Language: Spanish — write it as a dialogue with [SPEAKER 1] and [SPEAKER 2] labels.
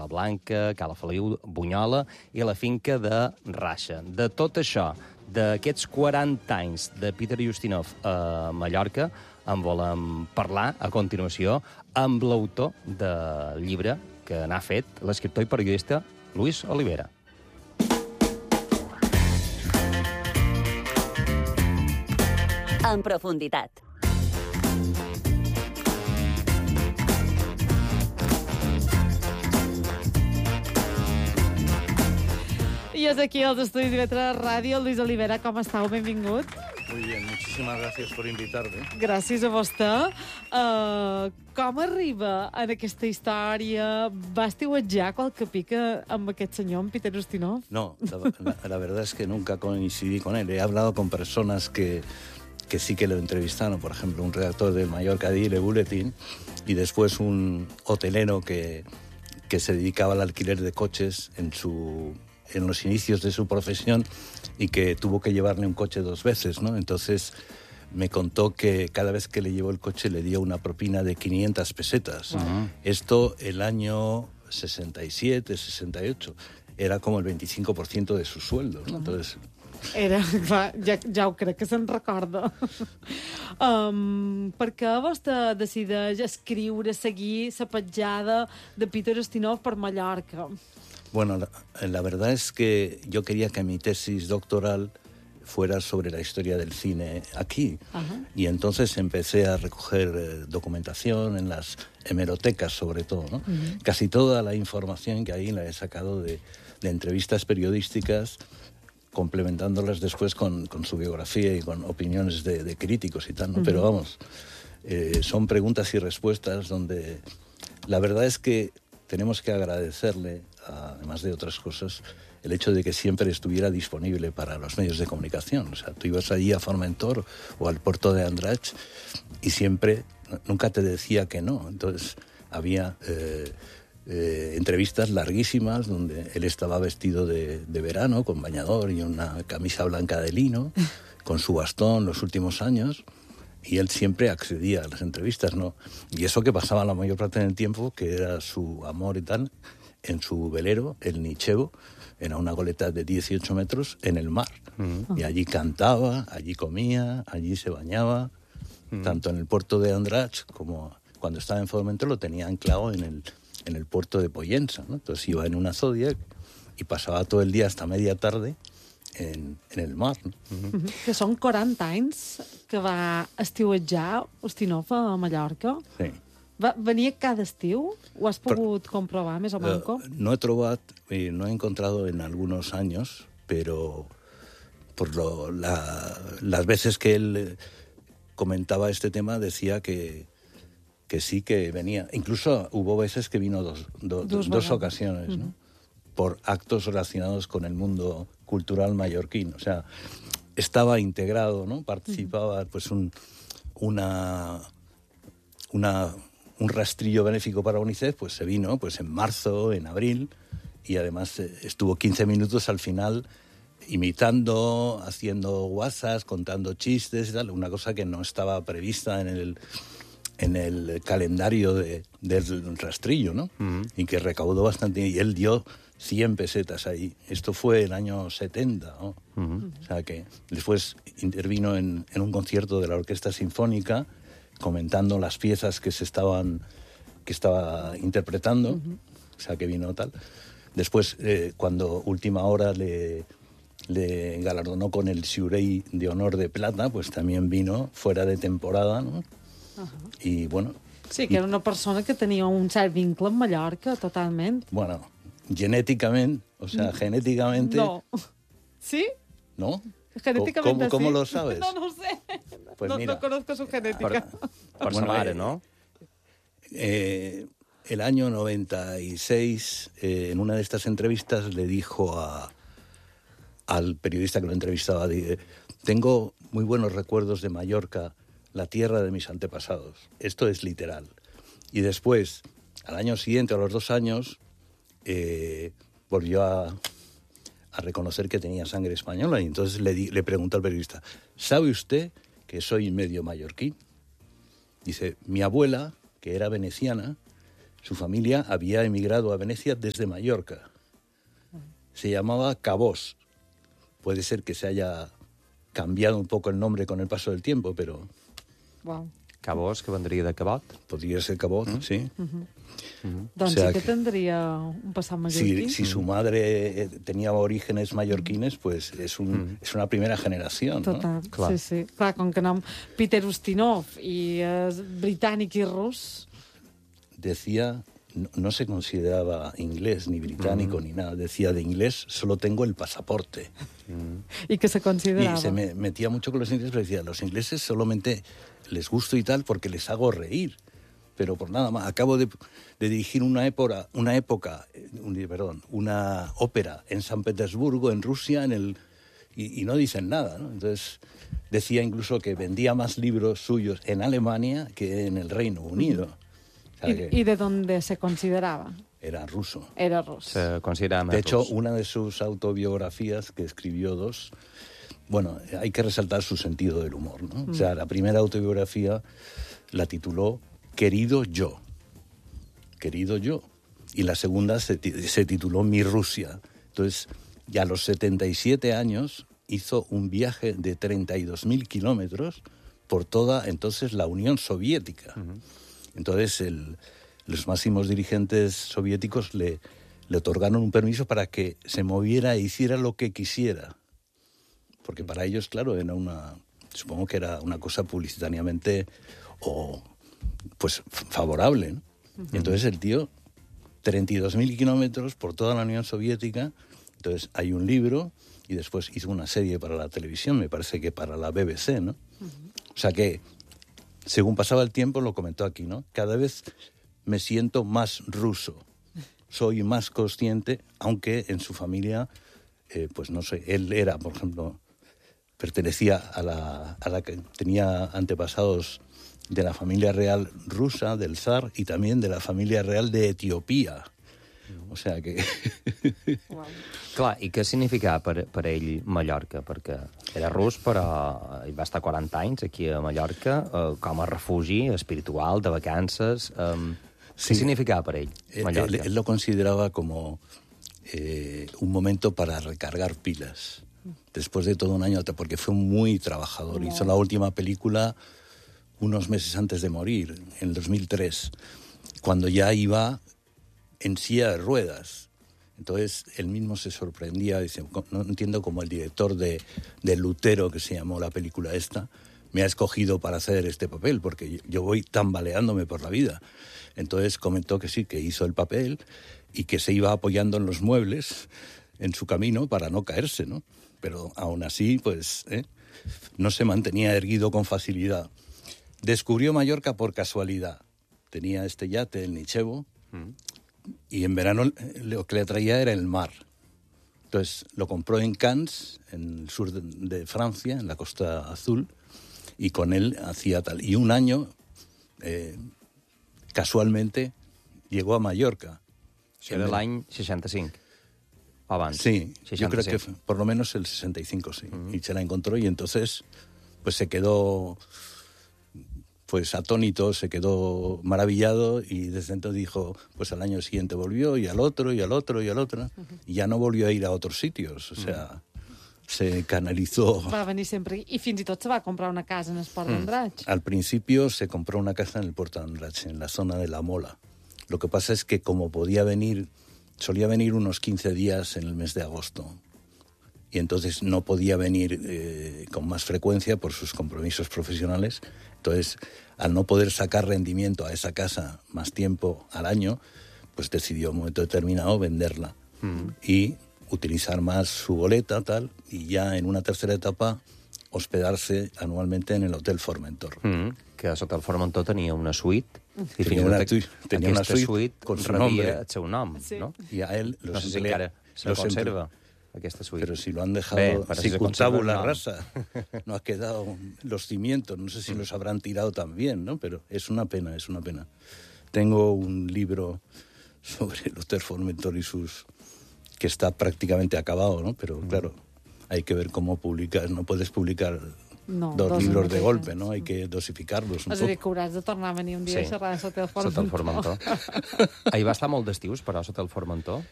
[SPEAKER 1] Cala Blanca, Cala Feliu, Bunyola i la finca de Raixa. De tot això, d'aquests 40 anys de Peter Ustinov a Mallorca, en volem parlar a continuació amb l'autor del llibre que n'ha fet l'escriptor i periodista Luis Olivera.
[SPEAKER 2] En profunditat.
[SPEAKER 3] I és aquí als estudis de Ràdio. Luis Olivera, com estàu? Benvingut.
[SPEAKER 4] Muy bien, muchísimas gracias por invitarme.
[SPEAKER 3] Gràcies a vostè. Com arriba en aquesta història? Va estiuetjar qualque pica amb aquest senyor, amb Peter Ustinov?
[SPEAKER 4] No, la verdad es que nunca coincidí con él. He hablado con personas que sí que lo entrevistaron, por ejemplo, un redactor del Mallorca Daily Bulletin y después un hotelero que se dedicaba al alquiler de coches en los inicios de su profesión y que tuvo que llevarle un coche 2 veces, ¿no? Entonces me contó que cada vez que le llevó el coche le dio una propina de 500 pesetas. Uh-huh. Esto el año 67, 68. Era como el 25% de su sueldo, ¿no? Uh-huh. Entonces...
[SPEAKER 3] Era, clar, ja ho crec que se'n recorda. Per què vostè decideix escriure, seguir la petjada de Peter Ustinov per Mallorca?
[SPEAKER 4] Bueno, la verdad es que yo quería que mi tesis doctoral fuera sobre la historia del cine aquí. Uh-huh. Y entonces empecé a recoger documentación en las hemerotecas, sobre todo, ¿no? Uh-huh. Casi toda la información que hay la he sacado de entrevistas periodísticas, complementándolas después con su biografía y con opiniones de críticos y tal, ¿no? Uh-huh. Pero vamos, son preguntas y respuestas donde la verdad es que tenemos que agradecerle, además de otras cosas, el hecho de que siempre estuviera disponible para los medios de comunicación. O sea, tú ibas allí a Formentor o al puerto de Andratx y siempre, nunca te decía que no. Entonces había entrevistas larguísimas donde él estaba vestido de verano, con bañador y una camisa blanca de lino, con su bastón los últimos años, y él siempre accedía a las entrevistas, ¿no? Y eso que pasaba la mayor parte del tiempo, que era su amor y tal, en su velero, el Nichevo, era una goleta de 18 metros en el mar. Uh-huh. Y allí cantaba, allí comía, allí se bañaba, tanto en el puerto de Andratx como cuando estaba en Formentor lo tenía anclado en el puerto de Pollença, ¿no? Entonces iba en una Zodiac y pasaba todo el día hasta media tarde en el mar, no?
[SPEAKER 3] Uh-huh. Que són 40 anys que va estiuetjar Ustinov a Mallorca.
[SPEAKER 4] Sí.
[SPEAKER 3] ¿Venia cada estiu? ¿Ho has pogut comprobar, més o manco?
[SPEAKER 4] No he trobat, no he encontrado en algunos años, pero por las veces que él comentaba este tema decía que sí que venía. Incluso hubo veces que vino dos ocasiones, ¿no? Uh-huh. Por actos relacionados con el mundo cultural mallorquín. O sea, estaba integrado, ¿no? Participaba, pues, un rastrillo benéfico para UNICEF, pues se vino pues en marzo, en abril, y además estuvo 15 minutos al final imitando, haciendo guasas, contando chistes y tal, una cosa que no estaba prevista en el calendario del rastrillo, ¿no? Uh-huh. Y que recaudó bastante, y él dio 100 pesetas ahí. Esto fue el año 70, ¿no? Uh-huh. O sea que después intervino en un concierto de la Orquesta Sinfónica, comentando las piezas que estaba interpretando, uh-huh. O sea que vino tal. Después, cuando Última Hora le galardonó con el Siurey de Honor de Plata, pues también vino fuera de temporada, ¿no? Uh-huh. Y bueno...
[SPEAKER 3] Sí, que era una persona que tenia un cert vincle amb Mallorca, totalment.
[SPEAKER 4] Bueno, genéticamente, o sea, genéticamente...
[SPEAKER 3] No. ¿Sí?
[SPEAKER 4] ¿No?
[SPEAKER 3] Genéticamente
[SPEAKER 4] ¿Cómo
[SPEAKER 3] sí.
[SPEAKER 4] lo sabes?
[SPEAKER 3] No sé.
[SPEAKER 4] Pues mira,
[SPEAKER 3] no conozco su genética.
[SPEAKER 1] Per sa mare, ¿no?
[SPEAKER 4] El año 96, en una de estas entrevistas, le dijo al periodista que lo entrevistaba, tengo muy buenos recuerdos de Mallorca, la tierra de mis antepasados. Esto es literal. Y después, al año siguiente, a los 2 años, volvió a reconocer que tenía sangre española, y entonces le preguntó al periodista, ¿sabe usted que soy medio mallorquín? Dice, mi abuela, que era veneciana, Su familia había emigrado a Venecia desde Mallorca. Se llamaba Cabós. Puede ser que se haya cambiado un poco el nombre con el paso del tiempo, pero
[SPEAKER 3] Wow.
[SPEAKER 1] Cabós, que vendria de cabot.
[SPEAKER 4] podría ser Cabós, sí.
[SPEAKER 3] Doncs
[SPEAKER 4] O sea
[SPEAKER 3] sí que
[SPEAKER 4] que-
[SPEAKER 3] tendria un passat mallorquí.
[SPEAKER 4] Si su madre tenía orígenes mallorquines, pues es una primera generación, ¿no?
[SPEAKER 3] Total,
[SPEAKER 1] Clar.
[SPEAKER 3] sí, sí. Clar, com que nom Peter Ustinov i és britànic i rus,
[SPEAKER 4] Decía, no se consideraba inglés ni británico ni nada, decía de inglés solo tengo el pasaporte.
[SPEAKER 3] i que se considerava.
[SPEAKER 4] Y se metía mucho con los ingleses, pero decía, los ingleses solamente les gusto y tal porque les hago reír, pero por nada más. Acabo de dirigir una ópera en San Petersburgo, en Rusia, y no dicen nada, ¿no? Entonces decía incluso que vendía más libros suyos en Alemania que en el Reino Unido. O sea, que
[SPEAKER 3] I de dónde se considerava?
[SPEAKER 4] era ruso.
[SPEAKER 3] Era rus.
[SPEAKER 1] Se considera
[SPEAKER 4] De hecho,
[SPEAKER 1] rus.
[SPEAKER 4] una de sus autobiografías, que escribió dos, bueno, hay que resaltar su sentido del humor, ¿no? O sea, la primera autobiografía la tituló Querido yo. Querido yo. Y la segunda se tituló Mi Rusia. Entonces, ya a los 77 años hizo un viaje de 32.000 kilómetros por toda entonces la Unión Soviética. Entonces, los máximos dirigentes soviéticos le otorgaron un permiso para que se moviera e hiciera lo que quisiera. Porque para ellos, claro, supongo que era una cosa publicitariamente pues favorable, ¿no? Entonces el tío, 32.000 kilómetros por toda la Unión Soviética. Entonces hay un libro y después hizo una serie para la televisión, me parece que para la BBC, ¿no? O sea que, según pasaba el tiempo, lo comentó aquí, ¿no? Cada vez me siento más ruso, soy más consciente, aunque en su familia, pues no sé, él era, por ejemplo, pertenecía a la que tenía antepasados de la familia real rusa, del zar, y también de la familia real de Etiopía. O sea que...
[SPEAKER 3] Wow.
[SPEAKER 1] Clar, i què significava per ell Mallorca? Perquè era rus, però ell va estar 40 anys aquí a Mallorca com a refugi espiritual, de vacances.
[SPEAKER 4] Sí.
[SPEAKER 1] Què significava per ell Mallorca?
[SPEAKER 4] Él lo consideraba como un momento para recargar pilas. Después de todo un año, porque fue muy trabajador.
[SPEAKER 3] Wow.
[SPEAKER 4] Hizo la última película unos meses antes de morir, en el 2003, cuando ya iba en silla de ruedas. Entonces él mismo se sorprendía, dice, no entiendo cómo el director de Lutero, que se llamó la película esta, me ha escogido para hacer este papel, porque yo voy tambaleándome por la vida. Entonces comentó que sí, que hizo el papel y que se iba apoyando en los muebles en su camino para no caerse, ¿no? Pero aún así, pues, no se mantenía erguido con facilidad. Descubrió Mallorca por casualidad. Tenía este yate, el Nichevo, y en verano lo que le atraía era el mar. Entonces lo compró en Cannes, en el sur de Francia, en la Costa Azul, y con él hacía tal. Y un año, casualmente, llegó a Mallorca.
[SPEAKER 1] Era l'any 65. O abans.
[SPEAKER 4] Sí,
[SPEAKER 1] 65.
[SPEAKER 4] yo creo que por lo menos el 65, sí. Y se la encontró y entonces pues se quedó pues atónito, se quedó maravillado y desde entonces dijo, pues al año siguiente volvió y al otro y al otro y al otro y ya no volvió a ir a otros sitios, o sea, se canalizó.
[SPEAKER 3] Va venir sempre i fins i tot se va comprar una casa en el Port d'Andratx.
[SPEAKER 4] Al principio se compró una casa en el Puerto de Andratx, en la zona de La Mola. Lo que pasa es que como podía venir, solía venir unos 15 días en el mes de agosto. Y entonces no podía venir con más frecuencia por sus compromisos profesionales. Entonces, al no poder sacar rendimiento a esa casa más tiempo al año, pues decidió en un momento determinado venderla y utilizar más su boleta, tal, y ya en una tercera etapa hospedarse anualmente en el Hotel Formentor.
[SPEAKER 1] Que a sota el Formentor tenia una suite i
[SPEAKER 4] Tenia
[SPEAKER 1] fins
[SPEAKER 4] una
[SPEAKER 1] i tot
[SPEAKER 4] tenia una
[SPEAKER 1] aquesta
[SPEAKER 4] suite con su
[SPEAKER 1] rebia
[SPEAKER 4] nombre.
[SPEAKER 1] el seu nom,
[SPEAKER 3] Sí.
[SPEAKER 1] no?
[SPEAKER 4] Y a él
[SPEAKER 1] No sé si encara se conserva, aquesta suite.
[SPEAKER 4] Pero si lo han dejado
[SPEAKER 1] Bé, però si se
[SPEAKER 4] sin
[SPEAKER 1] conserva el
[SPEAKER 4] tabula
[SPEAKER 1] nom.
[SPEAKER 4] rasa, no ha quedado los cimientos, no sé si los habrán tirado también, ¿no? Pero es una pena, es una pena. Tengo un libro sobre el Hotel Formentor y que está prácticamente acabado, ¿no? Pero claro, hay que ver cómo publicas, no puedes publicar
[SPEAKER 3] No,
[SPEAKER 4] dos
[SPEAKER 3] dos
[SPEAKER 4] libros de
[SPEAKER 3] mateixos.
[SPEAKER 4] golpe, ¿no? Hay que dosificarlos un
[SPEAKER 3] És a dir,
[SPEAKER 4] poco.
[SPEAKER 3] que hauràs de tornar a venir un dia
[SPEAKER 1] Sí.
[SPEAKER 3] a xerrar sota el Formentor.
[SPEAKER 1] Sota el Formentor. Ahir va estar molt d'estius, però, sota el Formentor.